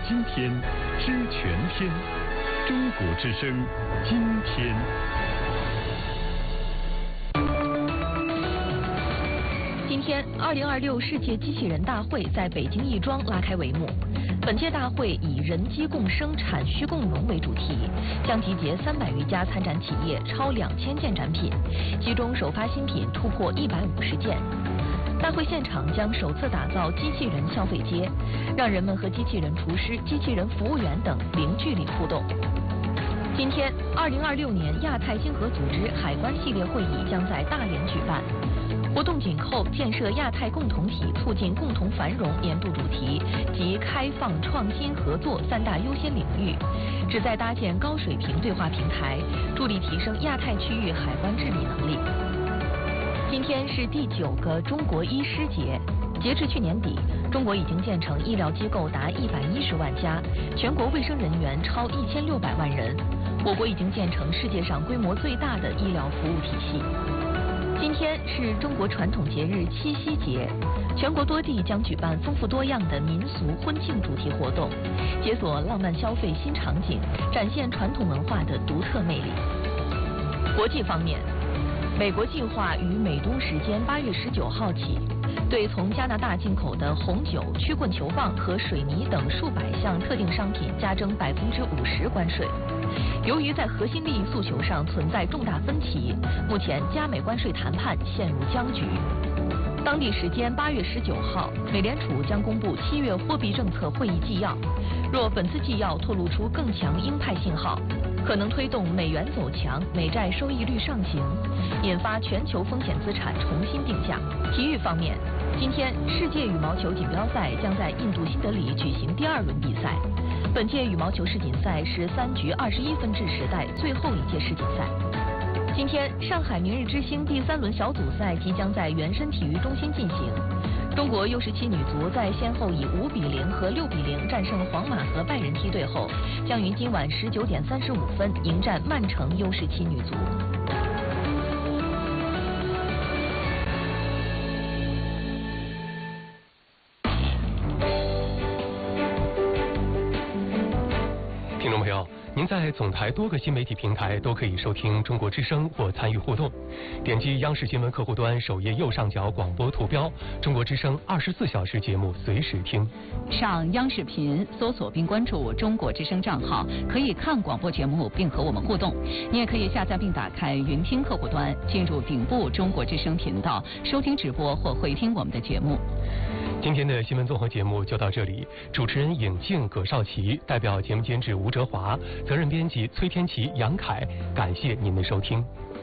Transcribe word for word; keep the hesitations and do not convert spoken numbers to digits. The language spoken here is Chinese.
今天，知全天。中国之声，今天。 今天，二零二六世界机器人大会在北京亦庄拉开帷幕。本届大会以人机共生、产需共荣为主题，将集结三百余家参展企业，超两千件展品，其中首发新品突破一百五十件。大会现场将首次打造机器人消费街，让人们和机器人厨师、机器人服务员等零距离互动。今天，二零二六年亚太经合组织海关系列会议将在大连举办。活动紧扣建设亚太共同体、促进共同繁荣年度主题及开放、创新、合作三大优先领域，旨在搭建高水平对话平台，助力提升亚太区域海关治理能力。今天是第九个中国医师节，截至去年底，中国已经建成医疗机构达一百一十万家，全国卫生人员超一千六百万人，我国已经建成世界上规模最大的医疗服务体系。今天是中国传统节日七夕节，全国多地将举办丰富多样的民俗婚庆主题活动，解锁浪漫消费新场景，展现传统文化的独特魅力。国际方面，美国计划于美东时间八月十九号起，对从加拿大进口的红酒、曲棍球棒和水泥等数百项特定商品加征百分之五十关税。由于在核心利益诉求上存在重大分歧，目前加美关税谈判陷入僵局。当地时间八月十九号，美联储将公布七月货币政策会议纪要。若本次纪要透露出更强鹰派信号，可能推动美元走强、美债收益率上行，引发全球风险资产重新定价。体育方面，今天世界羽毛球锦标赛将在印度新德里举行第二轮比赛。本届羽毛球世锦赛是三局二十一分制时代最后一届世锦赛。今天，上海明日之星第三轮小组赛即将在原深体育中心进行。中国 U 十七女足在先后以五比零和六比零战胜皇马和拜仁梯队后，将于今晚十九点三十五分迎战曼城 U 十七女足。 听众朋友，您在总台多个新媒体平台都可以收听中国之声或参与互动。点击央视新闻客户端首页右上角广播图标，中国之声二十四小时节目随时听。 上央视频搜索并关注中国之声账号，可以看广播节目并和我们互动。你也可以下载并打开云听客户端，进入顶部中国之声频道，收听直播或回听我们的节目。 今天的新闻综合节目就到这里，主持人尹静、葛少奇，代表节目监制吴哲华，责任编辑崔天琪、杨凯，感谢您的收听。